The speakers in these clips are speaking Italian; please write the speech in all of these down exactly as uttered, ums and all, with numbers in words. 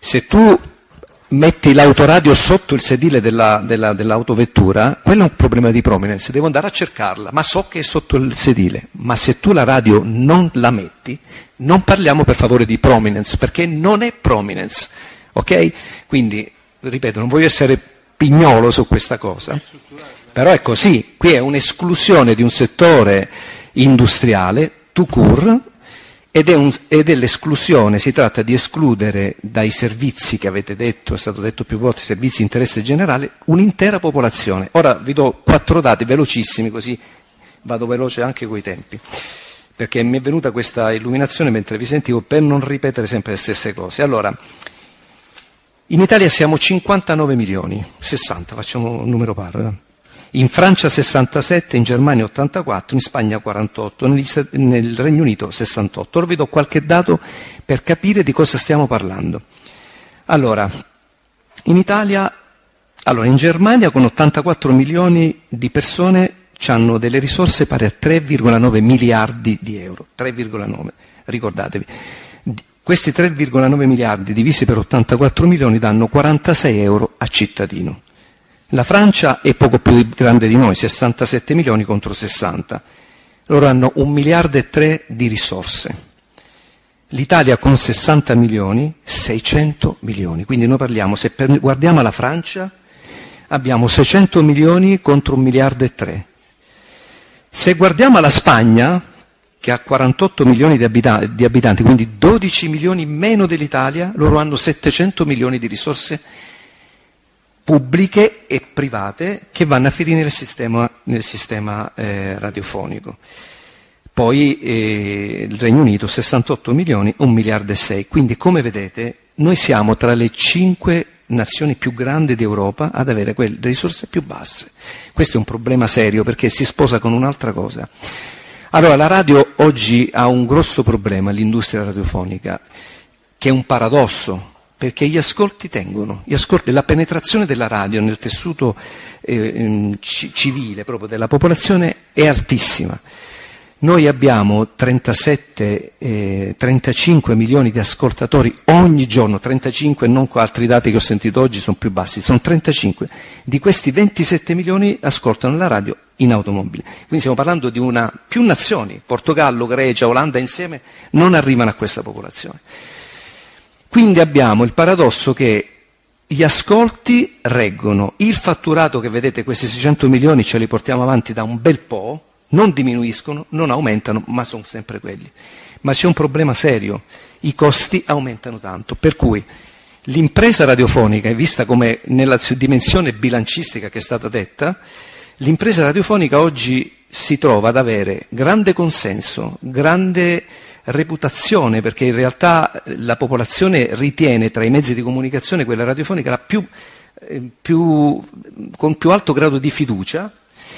Se tu metti l'autoradio sotto il sedile della, della, dell'autovettura, quello è un problema di prominence, devo andare a cercarla, ma so che è sotto il sedile. Ma se tu la radio non la metti, non parliamo per favore di prominence, perché non è prominence, ok? Quindi, ripeto, non voglio essere pignolo su questa cosa, però è così, qui è un'esclusione di un settore industriale, tout court, ed è, un, ed è l'esclusione, si tratta di escludere dai servizi che avete detto, è stato detto più volte, servizi di interesse generale, un'intera popolazione. Ora vi do quattro dati velocissimi, così vado veloce anche coi tempi, perché mi è venuta questa illuminazione mentre vi sentivo per non ripetere sempre le stesse cose. Allora, in Italia siamo cinquantanove milioni, sessanta, facciamo un numero paro, eh? In Francia sessantasette, in Germania ottantaquattro, in Spagna quarantotto, nel Regno Unito sessantotto. Ora vi do qualche dato per capire di cosa stiamo parlando. Allora, in Italia, allora in Germania con ottantaquattro milioni di persone hanno delle risorse pari a tre virgola nove miliardi di euro, tre virgola nove, ricordatevi. Questi tre virgola nove miliardi divisi per ottantaquattro milioni danno quarantasei euro a cittadino. La Francia è poco più grande di noi, sessantasette milioni contro sessanta. Loro hanno un miliardo e tre di risorse. L'Italia con sessanta milioni, seicento milioni. Quindi noi parliamo, se per, guardiamo la Francia, abbiamo seicento milioni contro un miliardo e tre. Se guardiamo la Spagna, che ha quarantotto milioni di abitanti, di abitanti, quindi dodici milioni meno dell'Italia, loro hanno settecento milioni di risorse pubbliche e private che vanno a finire nel sistema, nel sistema eh, radiofonico. Poi eh, il Regno Unito sessantotto milioni, un miliardo e sei. Quindi come vedete noi siamo tra le cinque nazioni più grandi d'Europa ad avere quelle risorse più basse. Questo è un problema serio perché si sposa con un'altra cosa. Allora la radio oggi ha un grosso problema, l'industria radiofonica, che è un paradosso. Perché gli ascolti tengono, gli ascolti, la penetrazione della radio nel tessuto eh, c- civile proprio della popolazione è altissima. Noi abbiamo trentasette, eh, trentacinque milioni di ascoltatori ogni giorno, trentacinque, non con altri dati che ho sentito oggi sono più bassi, sono trentacinque. Di questi ventisette milioni ascoltano la radio in automobile. Quindi stiamo parlando di una, più nazioni, Portogallo, Grecia, Olanda insieme, non arrivano a questa popolazione. Quindi abbiamo il paradosso che gli ascolti reggono, il fatturato che vedete, questi seicento milioni ce li portiamo avanti da un bel po', non diminuiscono, non aumentano, ma sono sempre quelli. Ma c'è un problema serio, i costi aumentano tanto, per cui l'impresa radiofonica è vista come nella dimensione bilancistica che è stata detta, l'impresa radiofonica oggi si trova ad avere grande consenso, grande reputazione, perché in realtà la popolazione ritiene tra i mezzi di comunicazione quella radiofonica la più, eh, più, con più alto grado di fiducia.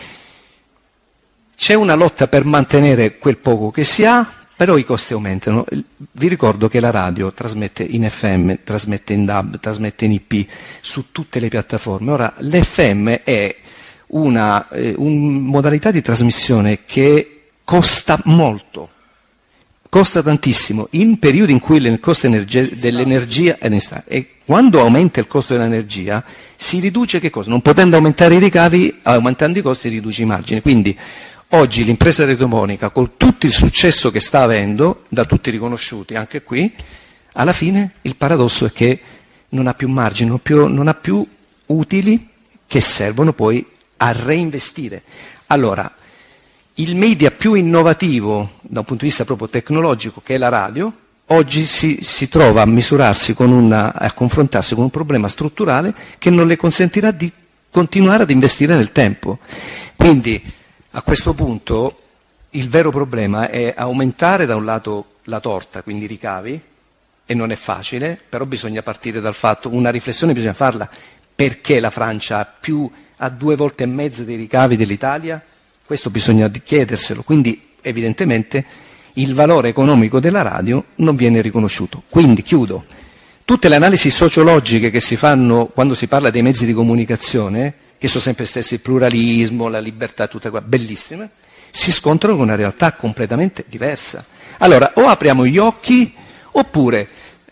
C'è una lotta per mantenere quel poco che si ha, però i costi aumentano. Vi ricordo che la radio trasmette in F M, trasmette in D A B, trasmette in I P, su tutte le piattaforme. Ora, l'F M è una eh, un modalità di trasmissione che costa molto. Costa tantissimo in periodi in cui il costo energe- dell'energia è in sta- e quando aumenta il costo dell'energia si riduce che cosa? Non potendo aumentare i ricavi, aumentando i costi riduce i margini. Quindi oggi l'impresa radiofonica, con tutto il successo che sta avendo, da tutti riconosciuti anche qui, alla fine il paradosso è che non ha più margini, non, più, non ha più utili che servono poi a reinvestire. Allora, il media più innovativo da un punto di vista proprio tecnologico, che è la radio, oggi si, si trova a misurarsi con una, a confrontarsi con un problema strutturale che non le consentirà di continuare ad investire nel tempo. Quindi a questo punto il vero problema è aumentare da un lato la torta, quindi i ricavi, e non è facile, però bisogna partire dal fatto, una riflessione bisogna farla, perché la Francia ha, più, ha due volte e mezzo dei ricavi dell'Italia? Questo bisogna chiederselo, quindi evidentemente il valore economico della radio non viene riconosciuto. Quindi chiudo, tutte le analisi sociologiche che si fanno quando si parla dei mezzi di comunicazione, che sono sempre stessi il pluralismo, la libertà, tutte quelle bellissime, si scontrano con una realtà completamente diversa. Allora, o apriamo gli occhi, oppure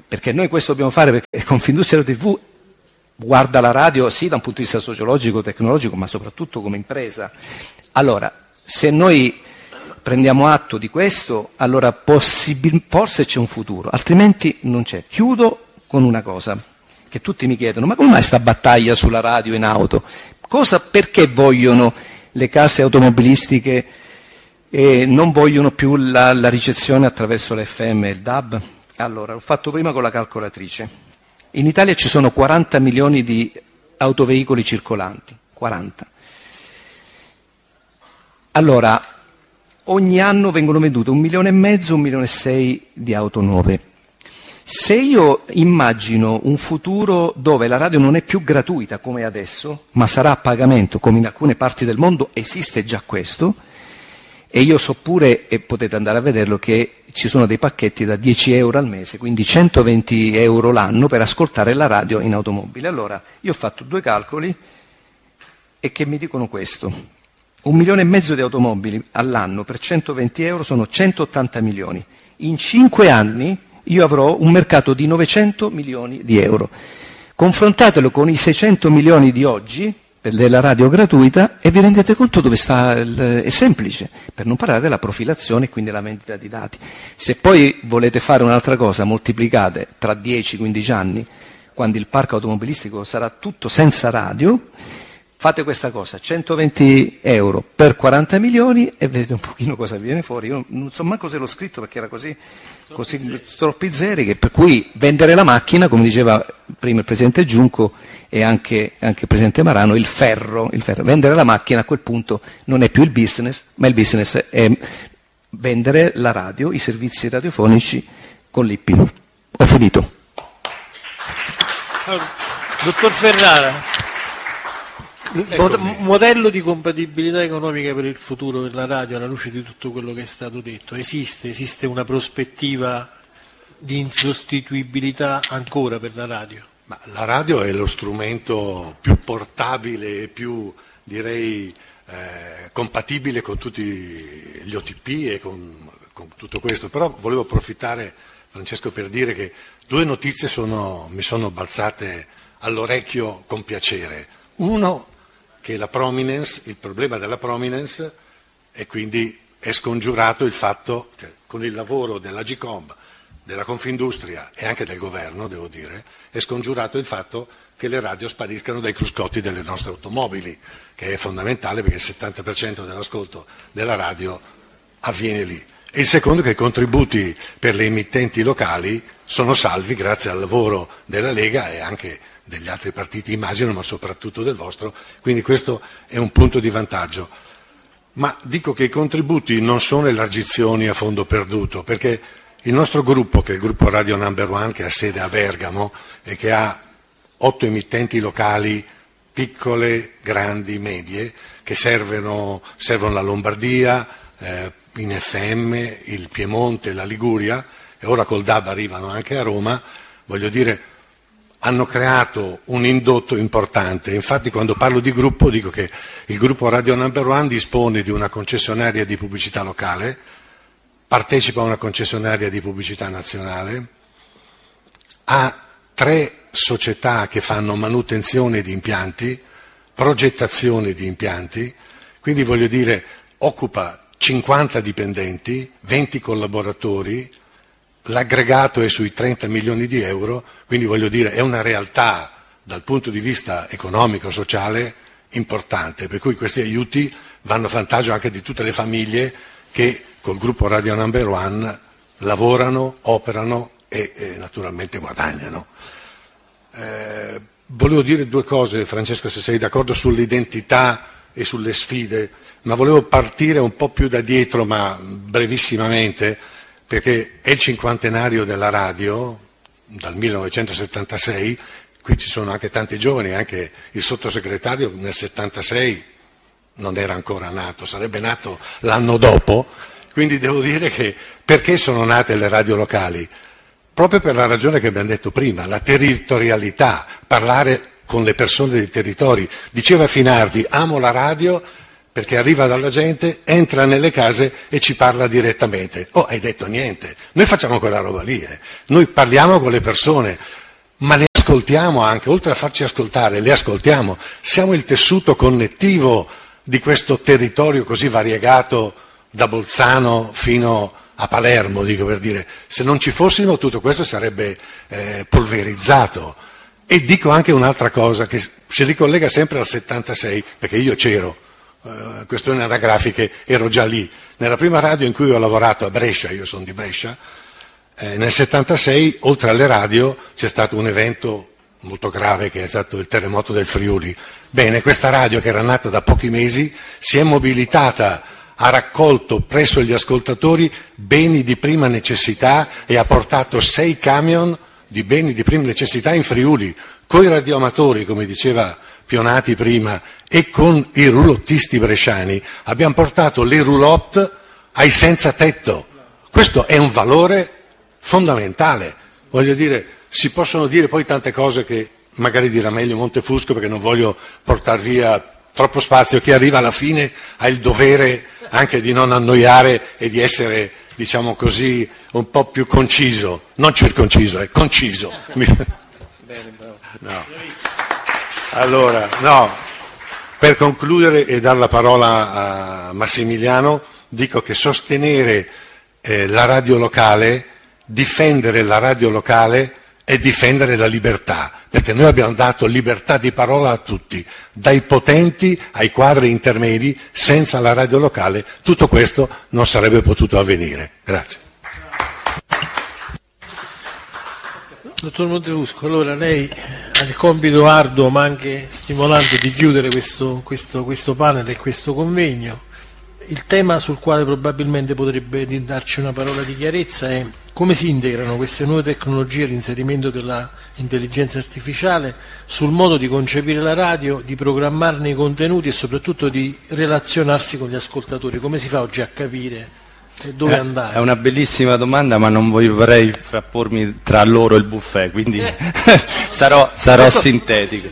perché noi questo dobbiamo fare, perché Confindustria tivù guarda la radio sì da un punto di vista sociologico, tecnologico, ma soprattutto come impresa. Allora, se noi prendiamo atto di questo, allora possibil- forse c'è un futuro, altrimenti non c'è. Chiudo con una cosa che tutti mi chiedono: ma come mai sta battaglia sulla radio in auto? Cosa, perché vogliono le case automobilistiche e non vogliono più la, la ricezione attraverso l'F M e il D A B? Allora, l'ho fatto prima con la calcolatrice. In Italia ci sono quaranta milioni di autoveicoli circolanti, quaranta. Allora, ogni anno vengono vendute un milione e mezzo, un milione e sei di auto nuove. Se io immagino un futuro dove la radio non è più gratuita come adesso, ma sarà a pagamento, come in alcune parti del mondo esiste già questo, e io so pure, e potete andare a vederlo, che ci sono dei pacchetti da dieci euro al mese, quindi centoventi euro l'anno per ascoltare la radio in automobile. Allora, io ho fatto due calcoli e che mi dicono questo: un milione e mezzo di automobili all'anno per centoventi euro sono centottanta milioni. In cinque anni io avrò un mercato di novecento milioni di euro. Confrontatelo con i seicento milioni di oggi della radio gratuita e vi rendete conto dove sta il, è semplice, per non parlare della profilazione e quindi la vendita di dati. Se poi volete fare un'altra cosa, moltiplicate tra dieci quindici anni, quando il parco automobilistico sarà tutto senza radio, fate questa cosa: centoventi euro per quaranta milioni e vedete un pochino cosa viene fuori. Io non so manco se l'ho scritto perché era così, così troppi zeri, che per cui vendere la macchina, come diceva prima il Presidente Giunco e anche, anche il Presidente Marano, il ferro, il ferro, vendere la macchina a quel punto non è più il business, ma il business è vendere la radio, i servizi radiofonici con l'I P. Ho finito. Dottor Ferrara, Eccomi. Modello di compatibilità economica per il futuro della radio alla luce di tutto quello che è stato detto, esiste? Esiste una prospettiva di insostituibilità ancora per la radio? Ma la radio è lo strumento più portabile e più, direi, eh, compatibile con tutti gli O T P e con, con tutto questo, però volevo approfittare, Francesco, per dire che due notizie sono, mi sono balzate all'orecchio con piacere. Uno, che la prominence, il problema della prominence, e quindi è scongiurato il fatto, cioè, con il lavoro dell'Agcom, della Confindustria e anche del governo, devo dire, è scongiurato il fatto che le radio spariscano dai cruscotti delle nostre automobili, che è fondamentale perché il settanta per cento dell'ascolto della radio avviene lì. E il secondo, che i contributi per le emittenti locali sono salvi grazie al lavoro della Lega e anche degli altri partiti, immagino, ma soprattutto del vostro, quindi questo è un punto di vantaggio. Ma dico che i contributi non sono elargizioni a fondo perduto, perché il nostro gruppo, che è il gruppo Radio Number One, che ha sede a Bergamo e che ha otto emittenti locali, piccole, grandi, medie, che servono, servono la Lombardia, eh, in F M, il Piemonte, la Liguria, e ora col D A B arrivano anche a Roma, voglio dire, hanno creato un indotto importante. Infatti quando parlo di gruppo dico che il gruppo Radio Number One dispone di una concessionaria di pubblicità locale, partecipa a una concessionaria di pubblicità nazionale, ha tre società che fanno manutenzione di impianti, progettazione di impianti, quindi voglio dire occupa cinquanta dipendenti, venti collaboratori, l'aggregato è sui trenta milioni di euro, quindi voglio dire è una realtà dal punto di vista economico, sociale importante, per cui questi aiuti vanno a vantaggio anche di tutte le famiglie che col gruppo Radio Number One lavorano, operano e, e naturalmente guadagnano. Eh, volevo dire due cose, Francesco, se sei d'accordo, sull'identità e sulle sfide, ma volevo partire un po' più da dietro, ma brevissimamente, perché è il cinquantenario della radio, dal millenovecentosettantasei, qui ci sono anche tanti giovani, anche il sottosegretario nel settantasei non era ancora nato, sarebbe nato l'anno dopo, quindi devo dire che perché sono nate le radio locali? Proprio per la ragione che abbiamo detto prima, la territorialità, parlare con le persone dei territori. Diceva Finardi, amo la radio perché arriva dalla gente, entra nelle case e ci parla direttamente. Oh, hai detto niente. Noi facciamo quella roba lì, eh. Noi parliamo con le persone, ma le ascoltiamo anche, oltre a farci ascoltare, le ascoltiamo. Siamo il tessuto connettivo di questo territorio così variegato, da Bolzano fino a Palermo, dico per dire. Se non ci fossimo, tutto questo sarebbe eh, polverizzato. E dico anche un'altra cosa che si ricollega sempre al settantasei, perché io c'ero. Uh, questioni anagrafiche, ero già lì. Nella prima radio in cui ho lavorato a Brescia, io sono di Brescia, eh, nel settantasei, oltre alle radio, c'è stato un evento molto grave che è stato il terremoto del Friuli. Bene, questa radio, che era nata da pochi mesi, si è mobilitata, ha raccolto presso gli ascoltatori beni di prima necessità e ha portato sei camion di beni di prima necessità in Friuli, coi radioamatori, come diceva Pionati prima, e con i rulottisti bresciani. Abbiamo portato le roulotte ai senza tetto. Questo è un valore fondamentale. Voglio dire, si possono dire poi tante cose che magari dirà meglio Montefusco, perché non voglio portar via troppo spazio. Chi arriva alla fine ha il dovere anche di non annoiare e di essere, diciamo così, un po' più conciso, non circonciso, è conciso. No. Allora, no, per concludere e dare la parola a Massimiliano, dico che sostenere eh, la radio locale, difendere la radio locale è difendere la libertà, perché noi abbiamo dato libertà di parola a tutti, dai potenti ai quadri intermedi. Senza la radio locale tutto questo non sarebbe potuto avvenire. Grazie. Dottor Montefusco, allora lei ha il compito arduo ma anche stimolante di chiudere questo, questo, questo panel e questo convegno. Il tema sul quale probabilmente potrebbe darci una parola di chiarezza è come si integrano queste nuove tecnologie, l'inserimento dell'intelligenza artificiale, sul modo di concepire la radio, di programmarne i contenuti e soprattutto di relazionarsi con gli ascoltatori. Come si fa oggi a capire dove eh, andare? È una bellissima domanda, ma non vorrei frappormi tra loro il buffet, quindi eh. sarò, sarò sintetico.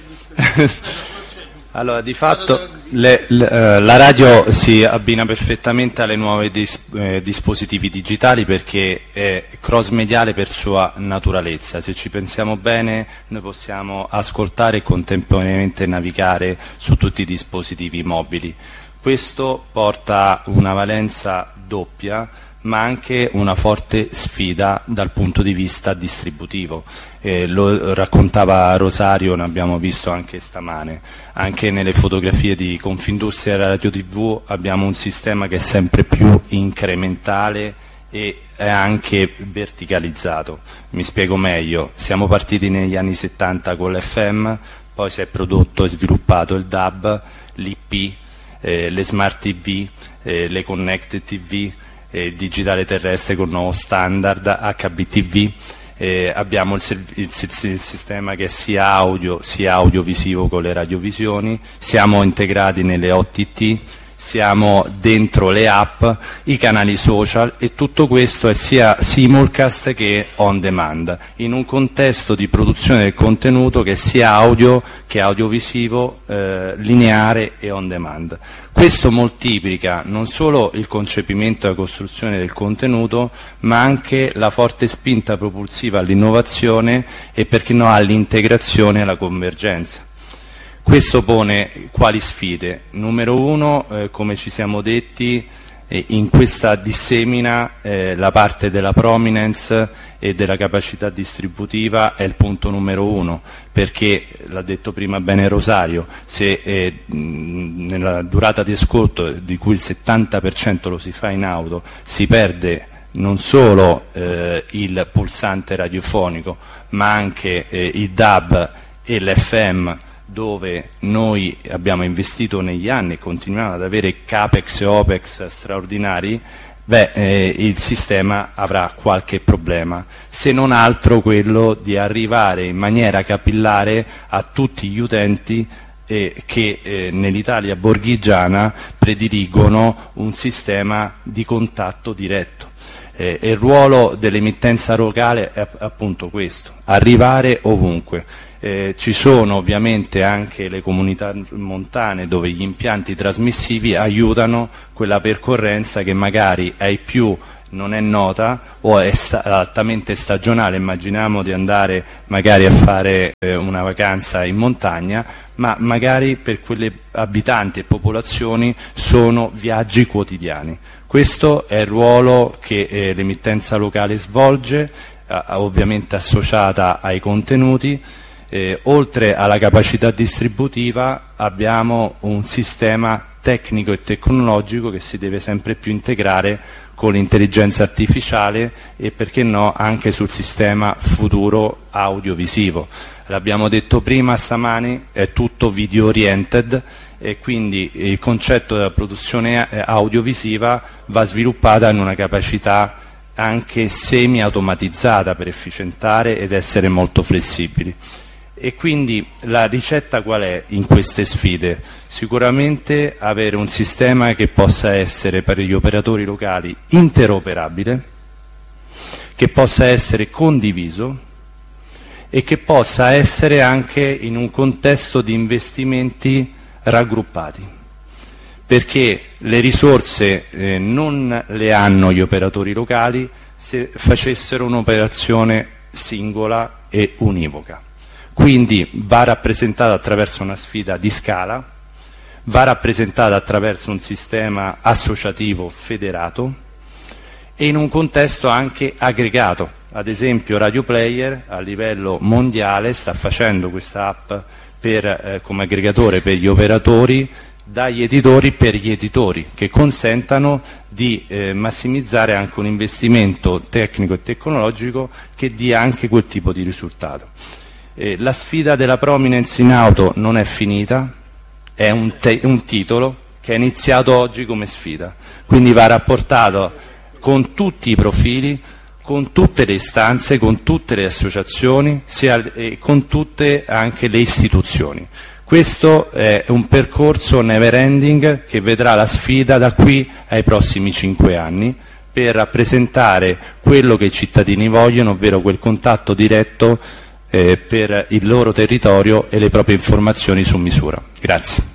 Allora, di fatto le, le, eh, la radio si abbina perfettamente alle nuove dis, eh, dispositivi digitali, perché è cross-mediale per sua naturalezza. Se ci pensiamo bene, noi possiamo ascoltare e contemporaneamente navigare su tutti i dispositivi mobili. Questo porta una valenza doppia, ma anche una forte sfida dal punto di vista distributivo. Eh, lo raccontava Rosario, ne abbiamo visto anche stamane. Anche nelle fotografie di Confindustria e Radio tivù abbiamo un sistema che è sempre più incrementale e è anche verticalizzato. Mi spiego meglio: siamo partiti negli anni settanta con l'F M, poi si è prodotto e sviluppato il D A B, l'I P, eh, le Smart T V, eh, le Connected T V, eh, digitale terrestre con nuovo standard, H B T V. Eh, abbiamo il, il, il sistema che è sia audio sia audiovisivo con le radiovisioni, siamo integrati nelle O T T, siamo dentro le app, i canali social, e tutto questo è sia simulcast che on demand, in un contesto di produzione del contenuto che è sia audio che audiovisivo, eh, lineare e on demand. Questo moltiplica non solo il concepimento e la costruzione del contenuto, ma anche la forte spinta propulsiva all'innovazione e, perché no, all'integrazione e alla convergenza. Questo pone quali sfide? Numero uno, eh, come ci siamo detti, eh, in questa dissemina eh, la parte della prominence e della capacità distributiva è il punto numero uno, perché, l'ha detto prima bene Rosario, se eh, nella durata di ascolto, di cui il settanta per cento lo si fa in auto, si perde non solo eh, il pulsante radiofonico, ma anche eh, il D A B e l'F M, dove noi abbiamo investito negli anni e continuiamo ad avere capex e opex straordinari, beh, eh, il sistema avrà qualche problema, se non altro quello di arrivare in maniera capillare a tutti gli utenti eh, che eh, nell'Italia borghigiana prediligono un sistema di contatto diretto. Eh, il ruolo dell'emittenza locale è appunto questo: arrivare ovunque. Eh, ci sono ovviamente anche le comunità montane dove gli impianti trasmissivi aiutano quella percorrenza che magari ai più non è nota o è sta- altamente stagionale. Immaginiamo di andare magari a fare eh, una vacanza in montagna, ma magari per quelle abitanti e popolazioni sono viaggi quotidiani. Questo è il ruolo che eh, l'emittenza locale svolge, eh, ovviamente associata ai contenuti. Eh, oltre alla capacità distributiva abbiamo un sistema tecnico e tecnologico che si deve sempre più integrare con l'intelligenza artificiale e, perché no, anche sul sistema futuro audiovisivo. L'abbiamo detto prima stamani, è tutto video oriented e quindi il concetto della produzione audiovisiva va sviluppata in una capacità anche semi-automatizzata per efficientare ed essere molto flessibili. E quindi la ricetta qual è in queste sfide? Sicuramente avere un sistema che possa essere per gli operatori locali interoperabile, che possa essere condiviso e che possa essere anche in un contesto di investimenti raggruppati, perché le risorse eh, non le hanno gli operatori locali se facessero un'operazione singola e univoca. Quindi va rappresentata attraverso una sfida di scala, va rappresentata attraverso un sistema associativo federato e in un contesto anche aggregato. Ad esempio Radio Player a livello mondiale sta facendo questa app per, eh, come aggregatore per gli operatori, dagli editori per gli editori, che consentano di eh, massimizzare anche un investimento tecnico e tecnologico che dia anche quel tipo di risultato. Eh, la sfida della prominence in auto non è finita, è un, te- un titolo che è iniziato oggi come sfida, quindi va rapportato con tutti i profili, con tutte le istanze, con tutte le associazioni sia, e con tutte anche le istituzioni. Questo è un percorso never ending che vedrà la sfida da qui ai prossimi cinque anni per rappresentare quello che i cittadini vogliono, ovvero quel contatto diretto eh, per il loro territorio e le proprie informazioni su misura. Grazie.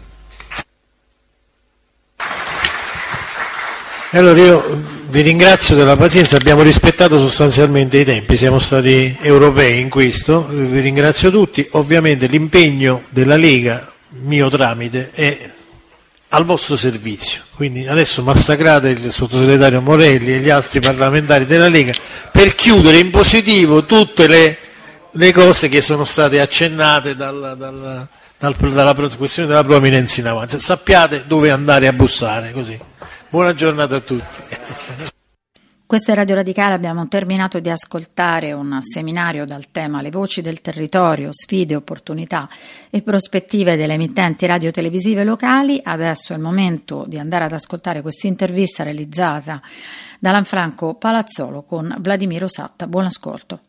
E allora io vi ringrazio della pazienza, abbiamo rispettato sostanzialmente i tempi, siamo stati europei in questo, vi ringrazio tutti. Ovviamente l'impegno della Lega, mio tramite, è al vostro servizio, quindi adesso massacrate il sottosegretario Morelli e gli altri parlamentari della Lega per chiudere in positivo tutte le, le cose che sono state accennate dal, dal, dal, dalla questione della prominenza in avanti. Sappiate dove andare a bussare, così. Buona giornata a tutti. Questa è Radio Radicale, abbiamo terminato di ascoltare un seminario dal tema Le voci del territorio, sfide, opportunità e prospettive delle emittenti radio-televisive locali. Adesso è il momento di andare ad ascoltare questa intervista realizzata da Lanfranco Palazzolo con Vladimiro Satta. Buon ascolto.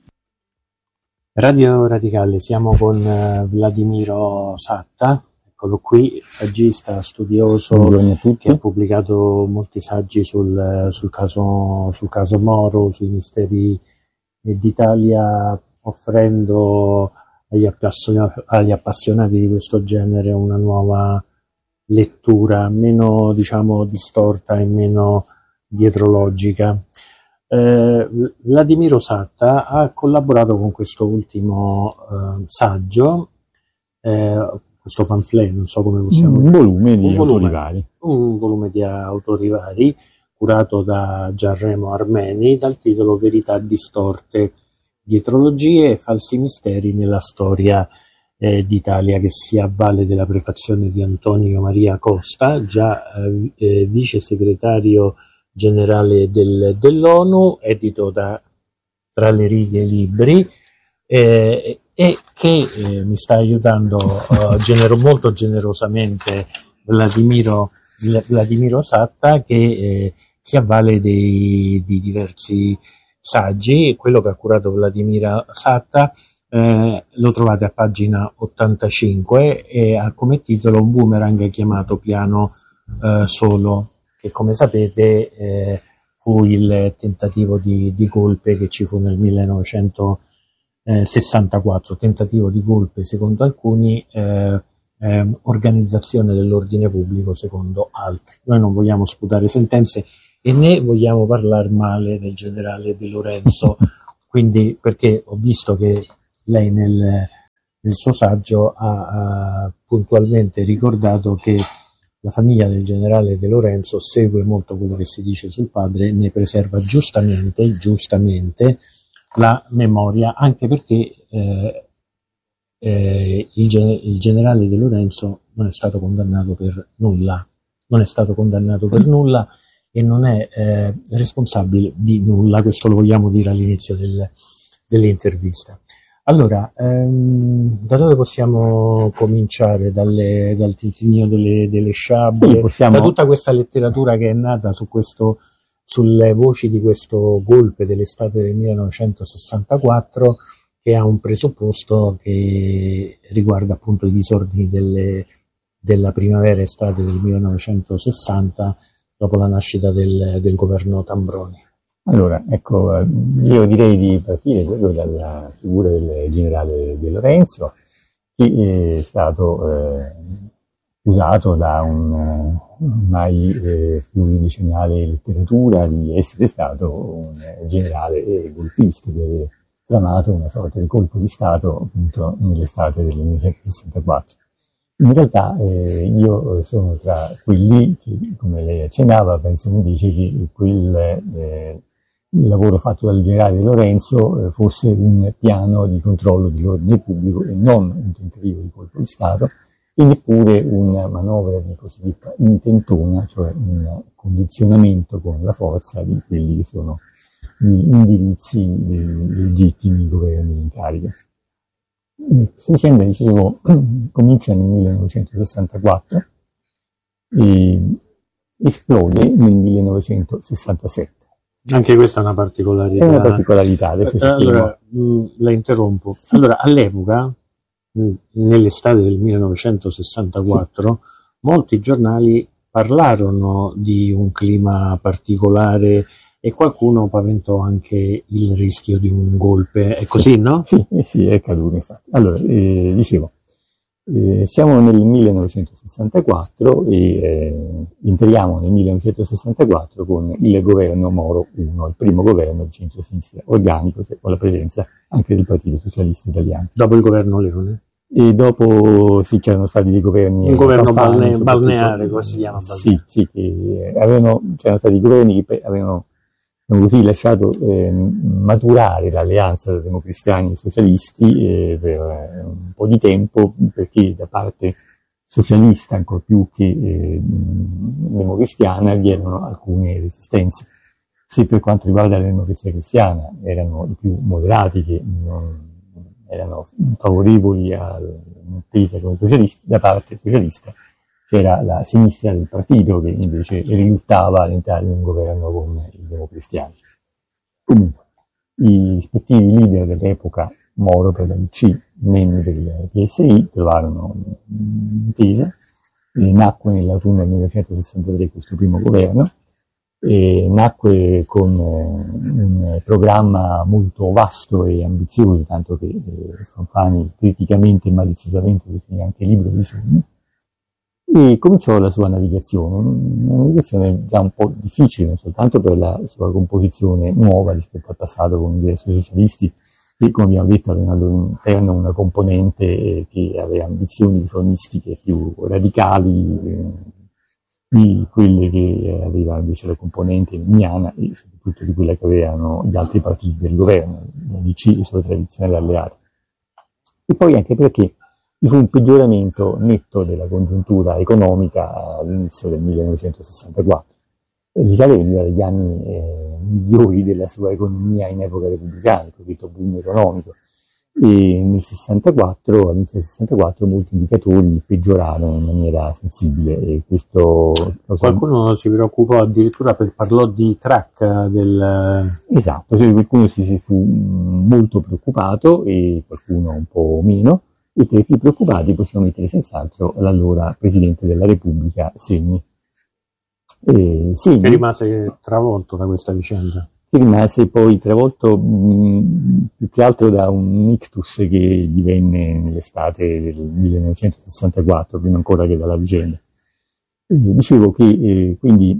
Radio Radicale, siamo con uh, Vladimiro Satta. Eccolo qui, saggista, studioso, che ha pubblicato molti saggi sul, sul, caso, sul caso Moro, sui misteri d'Italia, offrendo agli appassionati, agli appassionati di questo genere una nuova lettura, meno diciamo distorta e meno dietrologica. Eh, Vladimiro Satta ha collaborato con questo ultimo eh, saggio, eh, questo pamphlet, non so come possiamo un volume di un volume, autori vari. Un volume di autori vari, curato da Gianremo Armeni, dal titolo Verità distorte, dietrologie e falsi misteri nella storia eh, d'Italia, che si avvale della prefazione di Antonio Maria Costa, già eh, vice segretario generale del, dell'ONU, edito da Tra le righe libri, eh, e che eh, mi sta aiutando uh, genero, molto generosamente Vladimiro, Vladimiro Satta, che eh, si avvale dei, di diversi saggi. Quello che ha curato Vladimiro Satta eh, lo trovate a pagina ottantacinque e ha come titolo Un boomerang chiamato Piano eh, Solo, che come sapete eh, fu il tentativo di, di golpe che ci fu nel millenovecentonovantanove eh, sessantaquattro, tentativo di golpe secondo alcuni, eh, eh, organizzazione dell'ordine pubblico secondo altri. Noi non vogliamo sputare sentenze e né vogliamo parlare male del generale De Lorenzo, quindi, perché ho visto che lei nel, nel suo saggio ha, ha puntualmente ricordato che la famiglia del generale De Lorenzo segue molto quello che si dice sul padre, ne preserva giustamente, giustamente la memoria, anche perché eh, eh, il, il generale De Lorenzo non è stato condannato per nulla, non è stato condannato per nulla e non è eh, responsabile di nulla, questo lo vogliamo dire all'inizio del, dell'intervista. Allora, ehm, da dove possiamo cominciare? Dalle, dal tintinnio delle, delle sciabe, sì, possiamo... da tutta questa letteratura che è nata su questo, sulle voci di questo golpe dell'estate del millenovecentosessantaquattro, che ha un presupposto che riguarda appunto i disordini delle, della primavera estate del millenovecentosessanta, dopo la nascita del, del governo Tambroni. Allora, ecco, io direi di partire proprio dalla figura del generale De Lorenzo, che è stato eh, usato da un ormai eh, pluridecennale letteratura di essere stato un generale golpista, di aver tramato una sorta di colpo di Stato appunto nell'estate del millenovecentosessantaquattro. In realtà eh, io sono tra quelli che, come lei accennava, pensano invece che quel eh, il lavoro fatto dal generale De Lorenzo eh, fosse un piano di controllo dell'ordine pubblico e non un tentativo di colpo di Stato, e neppure una manovra di cosiddetta intentona, cioè un condizionamento con la forza di quelli che sono gli indirizzi dei legittimi governi in carica. Questa vicenda, dicevo, comincia nel millenovecentosessantaquattro e esplode nel millenovecentosessantasette. Anche questa è una particolarità. È una particolarità. Adesso allora, mh, la interrompo. Allora, all'epoca, mh, nell'estate del millenovecentosessantaquattro, sì, molti giornali parlarono di un clima particolare e qualcuno paventò anche il rischio di un golpe. È così, sì, no? Sì, eh sì, è accaduto infatti. Allora, eh, dicevo, eh, siamo nel millenovecentosessantaquattro e eh, entriamo nel millenovecentosessantaquattro con il governo Moro uno, il primo governo di centro-sinistra organico, cioè con la presenza anche del Partito Socialista Italiano. Dopo il governo Leone? E dopo sì, c'erano stati dei governi... Un governo balne, balneare, come si chiama? Balneare. Sì, sì, che avevano, c'erano stati governi che avevano così lasciato eh, maturare l'alleanza tra democristiani e socialisti eh, per eh, un po' di tempo, perché da parte socialista ancor più che eh, democristiana vi erano alcune resistenze. Se per quanto riguarda la democrazia cristiana erano i più moderati che non erano favorevoli all'intesa con i socialisti, da parte socialista c'era la sinistra del partito che invece riluttava ad entrare in un governo con i democristiani. Comunque, i rispettivi leader dell'epoca, Moro per la D C, Nenni per il P S I, trovarono un'intesa, nacque nell'autunno del millenovecentosessantatré questo primo governo, e nacque con un programma molto vasto e ambizioso, tanto che eh, Fanfani criticamente e maliziosamente definì anche libro dei sogni, e cominciò la sua navigazione, una navigazione già un po' difficile, non soltanto per la sua composizione nuova rispetto al passato con i diversi socialisti, che come abbiamo detto avevano all'interno una componente che aveva ambizioni riformistiche più radicali eh, di quelle che aveva invece la componente miniana e soprattutto di quella che avevano gli altri partiti del governo, la D C e i suoi tradizionali alleati. E poi anche perché vi fu un peggioramento netto della congiuntura economica all'inizio del millenovecentosessantaquattro. L'Italia veniva dagli anni eh, migliori della sua economia in epoca repubblicana, il cosiddetto boom economico, e nel sessantaquattro, all'inizio del sessantaquattro, molti indicatori peggiorarono in maniera sensibile. E questo qualcuno si preoccupò addirittura, per, parlò di crack del... Esatto, cioè qualcuno si, si fu molto preoccupato e qualcuno un po' meno. E tra i più preoccupati possiamo mettere senz'altro l'allora Presidente della Repubblica Segni. E Segni che rimase travolto da questa vicenda. che rimase poi travolto mh, più che altro da un ictus che gli venne nell'estate del millenovecentosessantaquattro, prima ancora che dalla vicenda. E dicevo che eh, quindi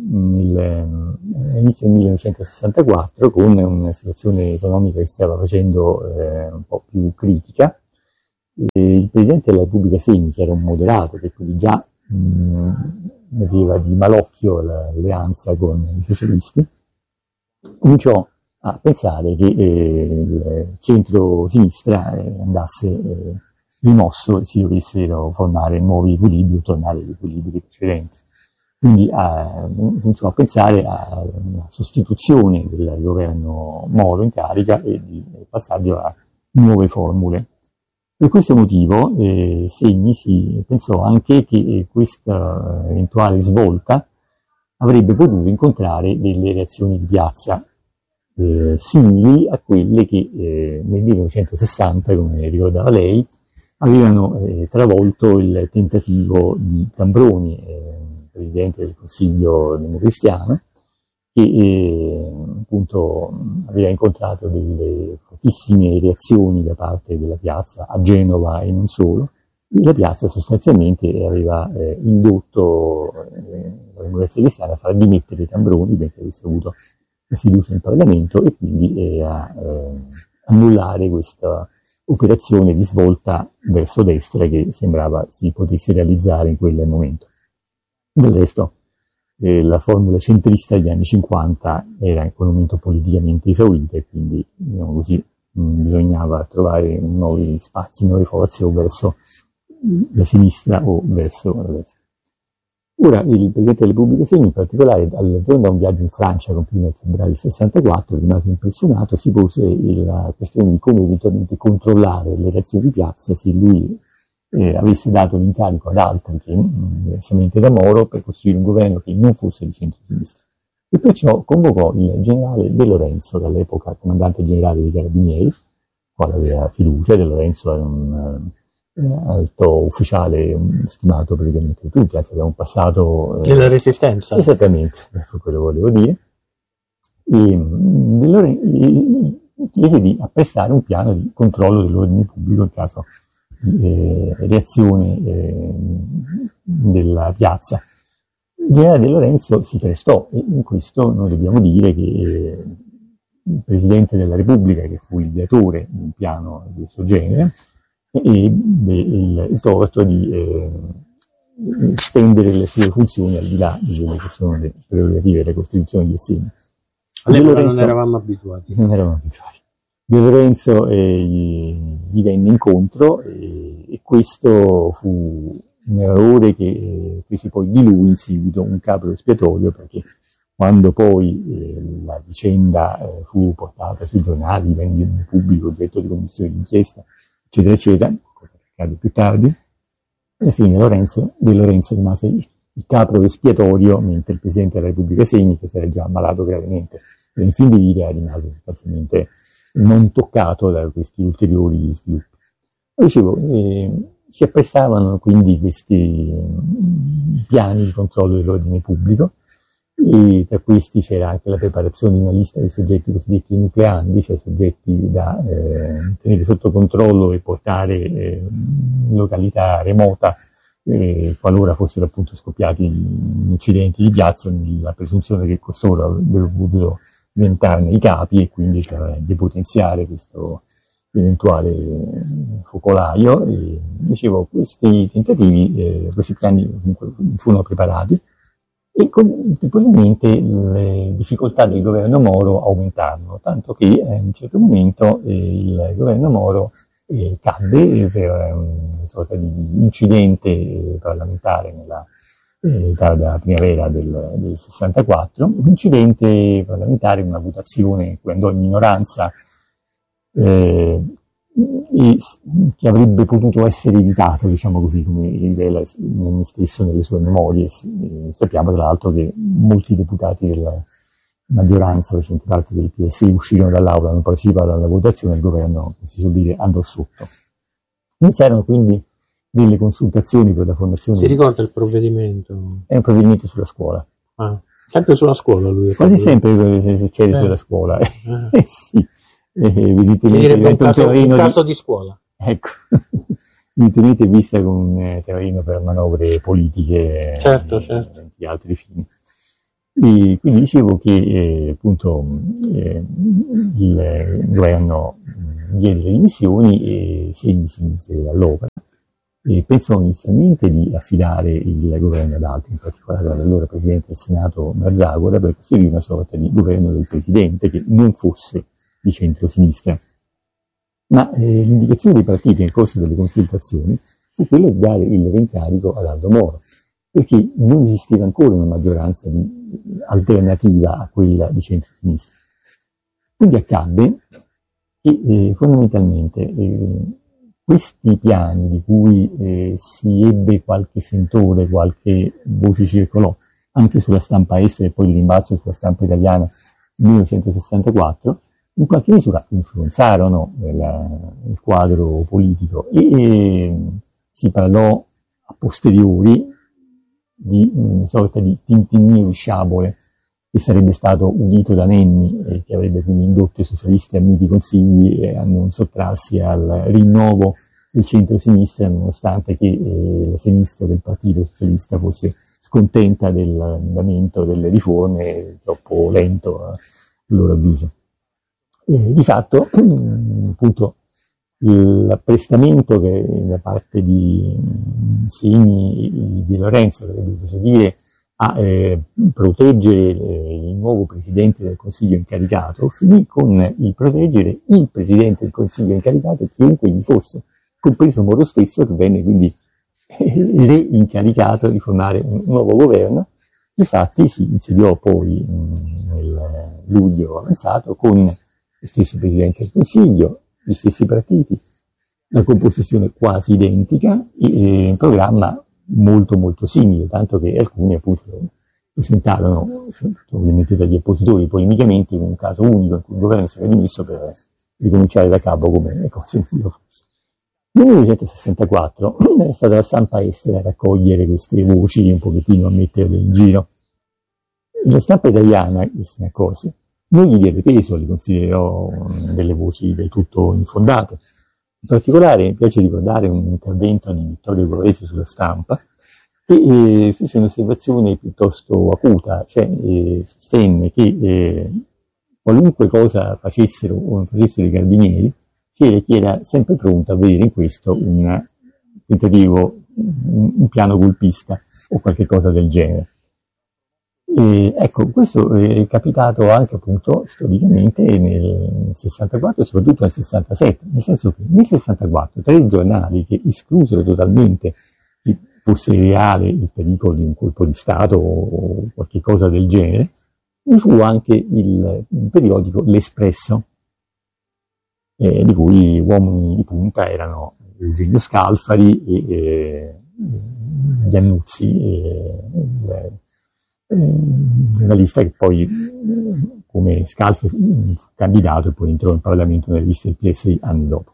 all'inizio del millenovecentosessantaquattro, con una situazione economica che stava facendo eh, un po' più critica, eh, il Presidente della Repubblica Segni, che era un moderato, che quindi già mh, aveva di malocchio l'alleanza con i socialisti, cominciò a pensare che eh, il centro-sinistra eh, andasse eh, rimosso e si dovessero formare nuovi equilibri o tornare agli equilibri precedenti. Quindi a, cominciò a pensare a una sostituzione del governo Moro in carica e di passaggio a nuove formule. Per questo motivo eh, Segni si pensò anche che eh, questa eventuale svolta avrebbe potuto incontrare delle reazioni di piazza eh, simili a quelle che eh, nel millenovecentosessanta, come ricordava lei, avevano eh, travolto il tentativo di Tambroni, eh, Presidente del Consiglio democristiano, che eh, appunto aveva incontrato delle fortissime reazioni da parte della piazza a Genova e non solo. La piazza sostanzialmente aveva eh, indotto eh, la democrazia cristiana a far dimettere Tambroni, perché avesse avuto la fiducia in Parlamento, e quindi eh, a eh, annullare questa operazione di svolta verso destra che sembrava si potesse realizzare in quel momento. Del resto eh, la formula centrista degli anni cinquanta era in quel momento politicamente esaurita e quindi, diciamo così, mh, bisognava trovare nuovi spazi, nuove forze o verso la sinistra o verso la destra. Ora il Presidente della Repubblica Segni, in particolare, al ritorno da un viaggio in Francia compiuto nel febbraio del sessantaquattro, rimase impressionato, si pose la questione di come eventualmente controllare le reazioni di piazza se lui eh, avesse dato l'incarico ad altri, che diversamente da Moro, per costruire un governo che non fosse di centro-sinistra. E perciò convocò il generale De Lorenzo, dall'epoca comandante generale dei Carabinieri, quale aveva fiducia. De Lorenzo era un alto ufficiale stimato praticamente da tutti, anzi aveva un passato della eh, resistenza, esattamente, ecco quello che volevo dire, e Lorenzo chiese di apprestare un piano di controllo dell'ordine pubblico in caso di eh, reazione eh, della piazza. Il generale De Lorenzo si prestò, e in questo noi dobbiamo dire che eh, il Presidente della Repubblica, che fu l'ideatore di un piano di questo genere, ebbe il, il torto di eh, estendere le sue funzioni al di là di quelle che sono le prerogative della Costituzione di Assegno. Allora non eravamo abituati. Non eravamo abituati. De Lorenzo eh, gli, gli venne incontro e, e questo fu un errore che eh, fece poi di lui in seguito un capro espiatorio, perché quando poi eh, la vicenda eh, fu portata sui giornali, divenne in pubblico oggetto di commissioni di inchiesta, eccetera, eccetera, cosa che accade più tardi, alla fine Lorenzo, De Lorenzo rimase il capro espiatorio, mentre il Presidente della Repubblica Segni, che si era già ammalato gravemente, e in fin di vita rimase sostanzialmente non toccato da questi ulteriori sviluppi. Dicevo, eh, si apprestavano quindi questi piani di controllo dell'ordine pubblico, e tra questi c'era anche la preparazione di una lista di soggetti cosiddetti nucleandi, cioè soggetti da eh, tenere sotto controllo e portare eh, in località remota eh, qualora fossero appunto scoppiati incidenti di piazza, la presunzione che costoro avrebbero potuto diventarne i capi e quindi cioè, depotenziare questo eventuale focolaio. E, dicevo, questi tentativi, eh, questi piani comunque furono preparati, e contemporaneamente le difficoltà del governo Moro aumentarono, tanto che eh, a un certo momento eh, il governo Moro eh, cadde per una sorta di incidente parlamentare nella eh, tarda primavera del, del sessantaquattro, un incidente parlamentare, una votazione in cui andò in minoranza eh, e che avrebbe potuto essere evitato, diciamo così, come rivela me stesso nelle sue memorie. E sappiamo tra l'altro che molti deputati della maggioranza, facenti parte del P S I, uscirono dall'aula, non parteciparono alla votazione, il governo, si suol dire, andò sotto. Iniziarono quindi delle consultazioni per la formazione. Si ricorda il provvedimento? È un provvedimento sulla scuola. Ah, sempre sulla scuola lui. Quasi sempre se succede sì. sulla scuola. Eh, Ah. eh sì, eh, evidentemente Direbbe un caso, un terreno caso di... di scuola. Ecco, evidentemente vista come un eh, terreno per manovre politiche Certo, e certo. di altri fini. E quindi dicevo che eh, appunto eh, il governo diede le dimissioni e Segni si mise all'opera e pensò inizialmente di affidare il governo ad altri, in particolare all'allora Presidente del Senato Marzagora, per costruire una sorta di governo del Presidente che non fosse di centro-sinistra. Ma eh, l'indicazione dei partiti nel corso delle consultazioni fu quella di dare il reincarico ad Aldo Moro, perché non esisteva ancora una maggioranza di alternativa a quella di centro-sinistra. Quindi accadde che eh, fondamentalmente eh, questi piani di cui eh, si ebbe qualche sentore, qualche voce circolò, anche sulla stampa estera e poi di rimbalzo sulla stampa italiana nel millenovecentosessantaquattro, in qualche misura influenzarono il, il quadro politico e eh, si parlò a posteriori di una sorta di tintinnio di sciabole che sarebbe stato udito da Nenni e che avrebbe quindi indotto i socialisti a miti consigli e a non sottrarsi al rinnovo del centro-sinistra, nonostante che eh, la sinistra del Partito Socialista fosse scontenta dell'andamento delle riforme, troppo lento a loro avviso. E di fatto, appunto, l'apprestamento che da parte di Segni e di Lorenzo, che avrebbe potuto dire, a eh, proteggere eh, il nuovo Presidente del Consiglio incaricato, finì con il proteggere il Presidente del Consiglio incaricato, chiunque gli fosse, compreso Moro stesso, che venne quindi eh, reincaricato di formare un nuovo governo. Infatti si insediò poi mh, nel luglio avanzato con lo stesso Presidente del Consiglio, gli stessi partiti, la composizione quasi identica e un programma molto molto simile, tanto che alcuni appunto presentarono, ovviamente dagli oppositori, polemicamente, in un caso unico in cui il governo si era dimesso per ricominciare da capo come le cose in cui lo fosse. Nel millenovecentosessantaquattro è stata la stampa estera a raccogliere queste voci e un pochettino a metterle in giro. La stampa italiana, che se ne accorse, non gli diede peso, li considerò delle voci del tutto infondate. In particolare mi piace ricordare un intervento di Vittorio Borghese sulla stampa che eh, fece un'osservazione piuttosto acuta, cioè eh, sostenne che eh, qualunque cosa facessero o facessero i carabinieri, c'era chi era sempre pronto a vedere in questo un tentativo, un, un piano golpista o qualche cosa del genere. E, ecco, questo è capitato anche appunto storicamente nel sessantaquattro e soprattutto nel sessantasette, nel senso che nel sessantaquattro tre giornali che esclusero totalmente che fosse reale il pericolo di un colpo di Stato o qualche cosa del genere, vi fu anche il, il periodico L'Espresso, eh, di cui uomini di punta erano Eugenio Scalfari e eh, Iannuzzi, e, eh, una lista che poi, come Scalfari, fu candidato e poi entrò in Parlamento nelle liste del P S I anni dopo.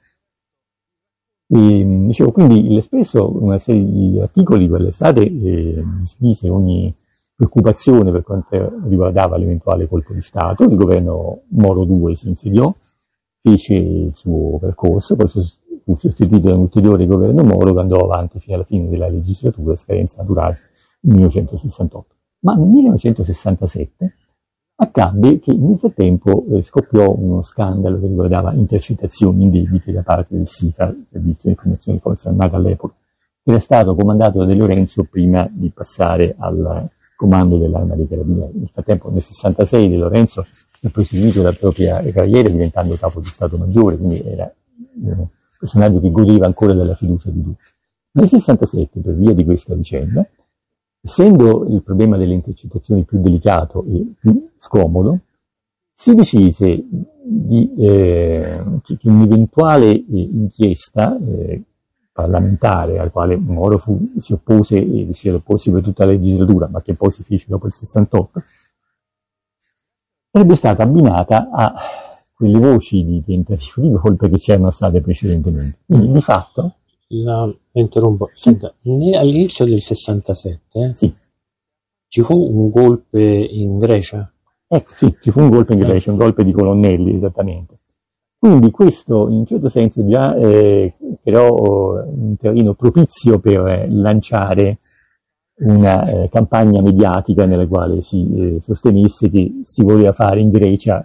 E, dicevo, quindi l'Espresso, una serie di articoli quell'estate, eh, smise ogni preoccupazione per quanto riguardava l'eventuale colpo di Stato. Il governo Moro due si insediò, fece il suo percorso, poi fu sostituito da un ulteriore governo Moro che andò avanti fino alla fine della legislatura, scadenza naturale nel millenovecentosessantotto. Ma nel millenovecentosessantasette accadde che nel frattempo eh, scoppiò uno scandalo che riguardava intercettazioni indebite da parte del SIFA, il Servizio di Informazione delle Forze Armate all'epoca, che era stato comandato da De Lorenzo prima di passare al comando dell'Arma dei Carabinieri. Nel frattempo nel sessantasei De Lorenzo ha proseguito la propria carriera diventando capo di Stato Maggiore, quindi era un personaggio che godeva ancora della fiducia di tutti. Nel sessantasette, per via di questa vicenda, essendo il problema delle intercettazioni più delicato e più scomodo, si decise di, eh, che, che un'eventuale eh, inchiesta eh, parlamentare, al quale Moro fu, si oppose e riuscì ad opporsi per tutta la legislatura, ma che poi si fece dopo il sessantotto, sarebbe stata abbinata a quelle voci di tentativo di golpe che c'erano state precedentemente. Quindi di fatto... La interrompo. Senta, all'inizio del sessantasette sì. Ci fu un golpe in Grecia? Ecco, sì, ci fu un golpe in Grecia, un golpe di colonnelli, esattamente. Quindi questo, in un certo senso, già eh, creò un terreno propizio per eh, lanciare una eh, campagna mediatica nella quale si eh, sostenesse che si voleva fare in Grecia,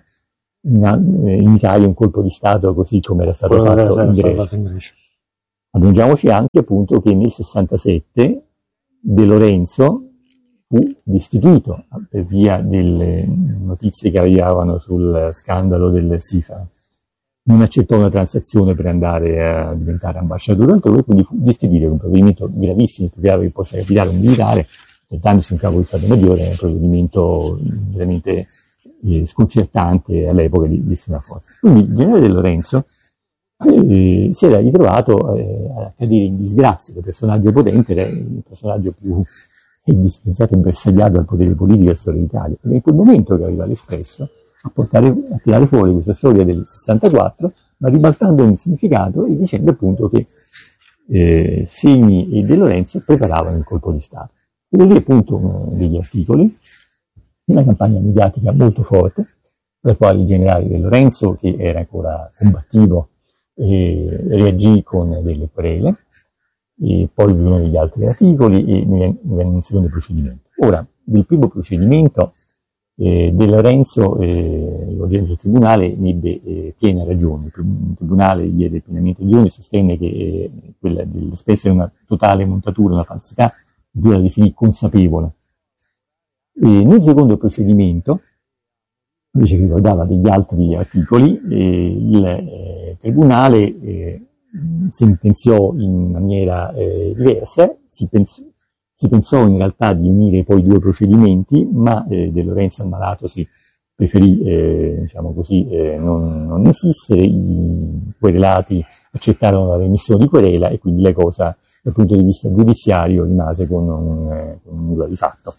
in, eh, in Italia, un colpo di Stato così come era stato Quello fatto era in stato Grecia. fatto in Grecia. Aggiungiamoci anche appunto che nel sessantasette De Lorenzo fu destituito per via delle notizie che arrivavano sul scandalo del SIFA. Non accettò una transazione per andare a diventare ambasciatore altrove, quindi fu destituito, un provvedimento gravissimo, spiegava che possa capitare un militare, trattandosi un capo di Stato Maggiore, è un provvedimento veramente eh, sconcertante all'epoca di, di estrema forza. Quindi il generale De Lorenzo eh, si era ritrovato eh, a cadere in disgrazia, il personaggio potente, era il personaggio più indispensato e bersagliato al potere politico della storia d'Italia. Ed è in quel momento che arriva l'Espresso a, portare, a tirare fuori questa storia del sessantaquattro, ma ribaltando il significato e dicendo appunto che eh, Segni e De Lorenzo preparavano il colpo di Stato. E da lì appunto uno degli articoli, una campagna mediatica molto forte, per la quale il generale De Lorenzo, che era ancora combattivo, eh, reagì con delle querele, e poi vi uno degli altri articoli e ne venne un secondo procedimento. Ora, del primo procedimento, Eh, De Lorenzo, eh, l'urgenza del tribunale, ne ebbe eh, piena ragione. Il tribunale gli diede pienamente ragione, sostenne che eh, quella dell'Espresso era una totale montatura, una falsità, dura la definì consapevole. E nel secondo procedimento, invece che ricordava degli altri articoli, eh, il eh, tribunale eh, sentenziò in maniera eh, diversa, si pensò Si pensò in realtà di unire poi due procedimenti, ma eh, De Lorenzo ammalatosi preferì, eh, diciamo così, eh, non, non insistere. I querelati accettarono la remissione di querela e quindi la cosa dal punto di vista giudiziario rimase con un, eh, con un nulla di fatto.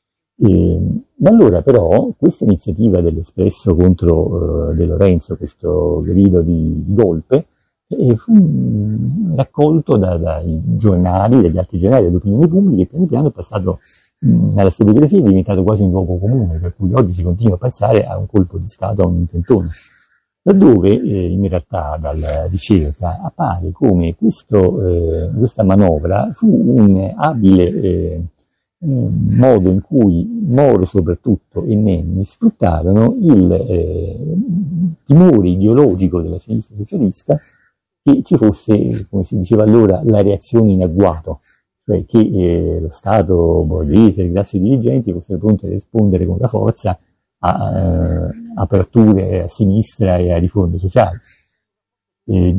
E, da allora però questa iniziativa dell'Espresso contro eh, De Lorenzo, questo grido di, di golpe, e fu raccolto da, dai giornali, dagli altri giornali, dalle opinioni pubbliche, e piano piano è passato mh, nella storiografia, è diventato quasi un luogo comune, per cui oggi si continua a pensare a un colpo di Stato, a un intentone. Laddove eh, in realtà dalla ricerca appare come questo, eh, questa manovra fu un abile eh, modo in cui Moro soprattutto e Nenni sfruttarono il eh, timore ideologico della sinistra socialista che ci fosse, come si diceva allora, la reazione in agguato, cioè che eh, lo Stato borghese, le classi dirigenti fossero pronte a rispondere con la forza a eh, aperture a sinistra e a riforme sociali. Eh,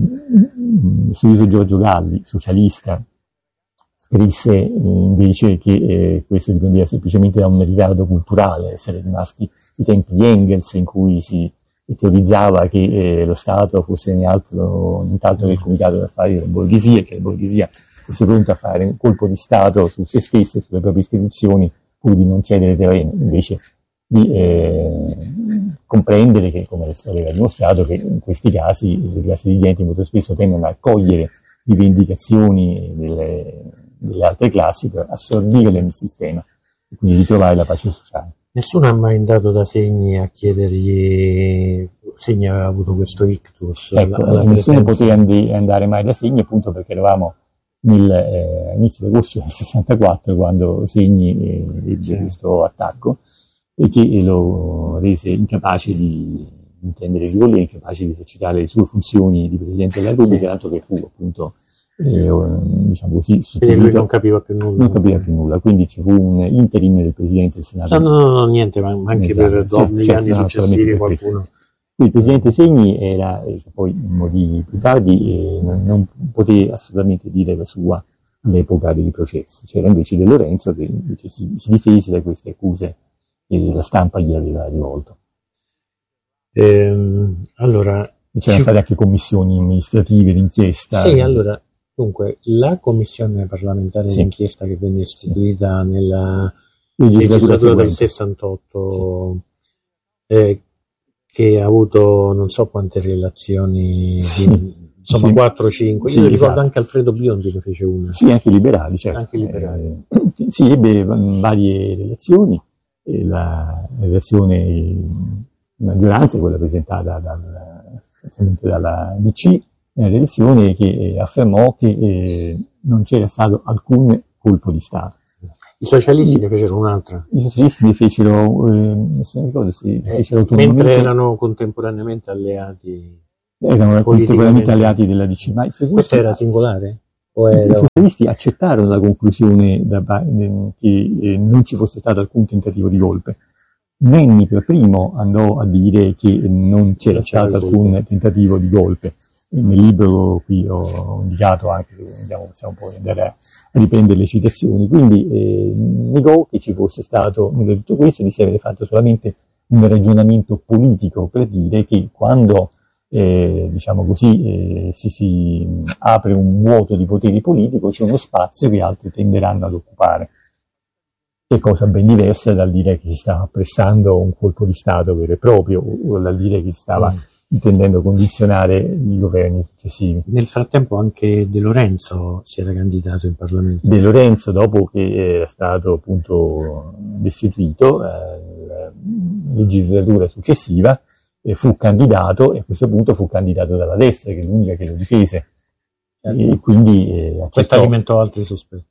Studio Giorgio Galli, socialista, scrisse eh, invece che eh, questo dipendeva semplicemente da un ritardo culturale, essere rimasti i tempi di Engels in cui si teorizzava che eh, lo Stato fosse nient'altro, nient'altro che il comitato d'affari della borghesia, che la borghesia fosse pronta a fare un colpo di Stato su se stessa e sulle proprie istituzioni pur di non cedere terreno, invece di eh, comprendere che, come la storia ha dimostrato, che in questi casi le classi dirigenti molto spesso tendono a cogliere rivendicazioni delle, delle altre classi per assorbirle nel sistema e quindi ritrovare la pace sociale. Nessuno ha mai andato da Segni a chiedergli, Segni aveva avuto questo ictus. Ecco, alla nessuno poteva andare mai da Segni appunto perché eravamo all'inizio eh, agosto del sessantaquattro quando Segni eh, ebbe questo attacco e che lo rese incapace di intendere i ruoli, incapace di esercitare le sue funzioni di Presidente della Repubblica, sì. Tanto che fu appunto Eh, diciamo così, quindi lui non capiva più nulla. Non capiva più nulla, quindi ci fu un interim del Presidente del Senato. No, no, no, no niente, ma anche esatto. per dopo, negli certo, anni no, successivi qualcuno. Il Presidente Segni era, eh, poi in modi più tardi, eh, non, non poté assolutamente dire la sua all'epoca dei processi. C'era invece De Lorenzo che invece si, si difese da queste accuse e la stampa gli aveva rivolto. Ehm, allora, e c'erano ci... state anche commissioni amministrative d'inchiesta. Sì, allora... Dunque, la commissione parlamentare sì. d'inchiesta che venne istituita sì. nella legislatura del sessantotto, sì. eh, che ha avuto non so quante relazioni, sì. di, insomma sì. quattro o cinque, io sì, ricordo esatto. anche Alfredo Biondi ne fece una. Sì, anche i liberali, certo. Anche liberali. Eh, sì, ebbe varie relazioni, e la relazione in maggioranza è quella presentata dal, dalla D C, una relazione che affermò che eh, non c'era stato alcun colpo di Stato. I socialisti I, ne fecero un'altra. I socialisti ne fecero, eh, non ricordo se eh, fecero mentre erano contemporaneamente alleati. Erano contemporaneamente alleati della D C. Ma questo era singolare? O era... I socialisti accettarono la conclusione da, che eh, non ci fosse stato alcun tentativo di golpe. Nenni per primo andò a dire che non c'era non stato alcun golpe. tentativo di golpe. E nel libro qui ho indicato anche, se vogliamo, possiamo poi andare a riprendere le citazioni, quindi eh, negò che ci fosse stato nulla di tutto questo, di si avere fatto solamente un ragionamento politico per dire che quando eh, diciamo così eh, si, si apre un vuoto di potere politico c'è uno spazio che altri tenderanno ad occupare. È cosa ben diversa dal dire che si stava apprestando un colpo di Stato vero e proprio, o dal dire che si stava intendendo condizionare i governi successivi. Nel frattempo anche De Lorenzo si era candidato in Parlamento. De Lorenzo, dopo che era stato appunto destituito, eh, la legislatura successiva, eh, fu candidato, e a questo punto fu candidato dalla destra, che è l'unica che lo difese. Certo. E quindi eh, accettò. Questo alimentò altri sospetti.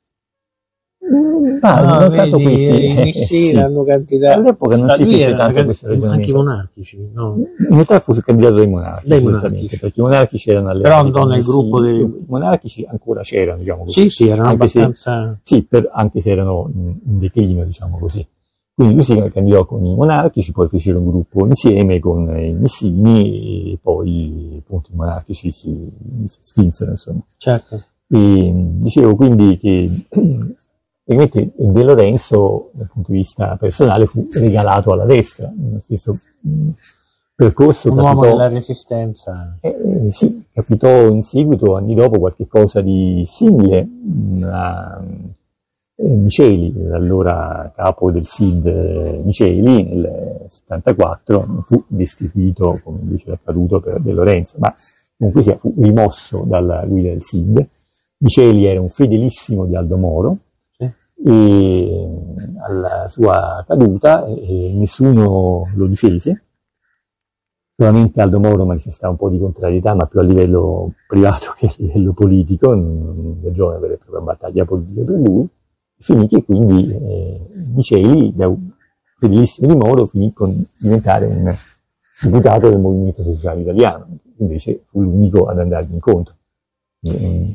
Ah, no, vedi, questi, sì, hanno candidato. All'epoca non si fece tanto questo ragionamento. Anche i monarchici, no? In realtà fu candidato dai monarchici, dai monarchici. Perché i monarchici erano alle però andò nel gruppo dei i monarchici ancora c'erano, diciamo così. Sì, sì, erano anche abbastanza. Se, sì, per, anche se erano in, in declino, diciamo così. Quindi lui si candidò con i monarchici, poi fecero un gruppo insieme con i Messini, e poi appunto i monarchici si, si stinsero, insomma. Certo. E dicevo quindi che ovviamente De Lorenzo, dal punto di vista personale, fu regalato alla destra, nello stesso mh, percorso. Un capitò, uomo della resistenza. Eh, eh, sì, capitò in seguito, anni dopo, qualche cosa di simile mh, a eh, Miceli, allora capo del S I D eh, Miceli, nel settantaquattro, fu destituito, come invece è accaduto per De Lorenzo, ma comunque sia, fu rimosso dalla guida del S I D. Miceli era un fedelissimo di Aldo Moro, e alla sua caduta eh, nessuno lo difese, solamente Aldo Moro manifestava un po' di contrarietà, ma più a livello privato che a livello politico, non viaggiò una vera e propria battaglia politica per lui. Finì che quindi eh, Miceli, da fedelissimo di Moro, finì con diventare un deputato del Movimento Sociale Italiano, invece fu l'unico ad andargli incontro. E,